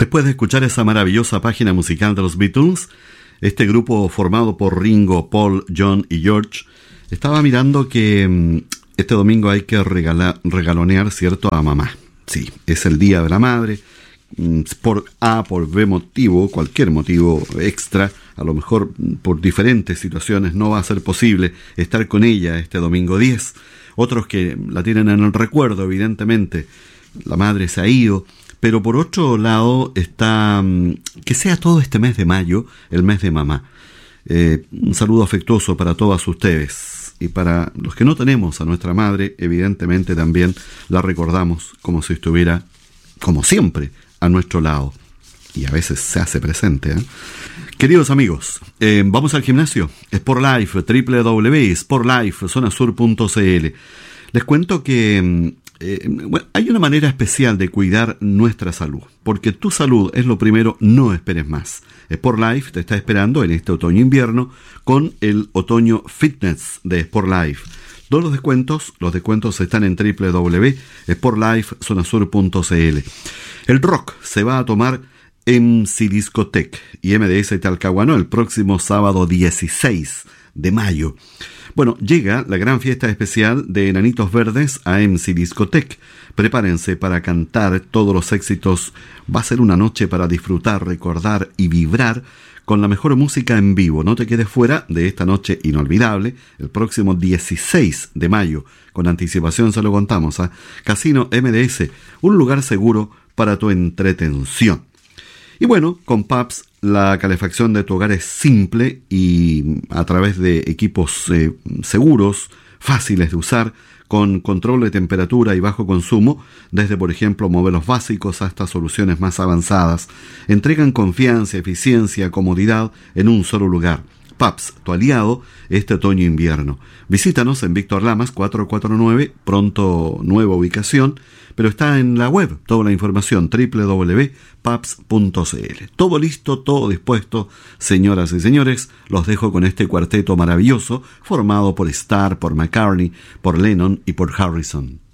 Después de escuchar esa maravillosa página musical de los Beatles, este grupo formado por Ringo, Paul, John y George, estaba mirando que este domingo hay que regalonear, ¿cierto?, a mamá. Sí, es el Día de la Madre. Por A, por B motivo, cualquier motivo extra, a lo mejor por diferentes situaciones no va a ser posible estar con ella este domingo 10. Otros que la tienen en el recuerdo, evidentemente, la madre se ha ido. Pero por otro lado está que sea todo este mes de mayo el mes de mamá. Un saludo afectuoso para todas ustedes. Y para los que no tenemos a nuestra madre, evidentemente también la recordamos como si estuviera, como siempre, a nuestro lado. Y a veces se hace presente, ¿eh? Queridos amigos, vamos al gimnasio. Sportlife, www.sportlife.zonasur.cl. Les cuento que hay una manera especial de cuidar nuestra salud, porque tu salud es lo primero, no esperes más. Sportlife te está esperando en este otoño-invierno con el otoño fitness de Sportlife. Todos los descuentos están en www.sportlifezonasur.cl. El rock se va a tomar MC Discotech y MDS Talcahuano el próximo sábado 16 de mayo. Bueno, llega la gran fiesta especial de Enanitos Verdes a MC Discotech. Prepárense para cantar todos los éxitos. Va a ser una noche para disfrutar, recordar y vibrar con la mejor música en vivo. No te quedes fuera de esta noche inolvidable, el próximo 16 de mayo. Con anticipación se lo contamos, ¿eh? Casino MDS, un lugar seguro para tu entretención. Y bueno, con PAPS la calefacción de tu hogar es simple y a través de equipos seguros, fáciles de usar, con control de temperatura y bajo consumo, desde por ejemplo modelos básicos hasta soluciones más avanzadas, entregan confianza, eficiencia, comodidad en un solo lugar. PAPS, tu aliado este otoño-invierno. Visítanos en Víctor Lamas 449, pronto nueva ubicación, pero está en la web toda la información, www.paps.cl. Todo listo, todo dispuesto, señoras y señores. Los dejo con este cuarteto maravilloso formado por Starr, por McCartney, por Lennon y por Harrison.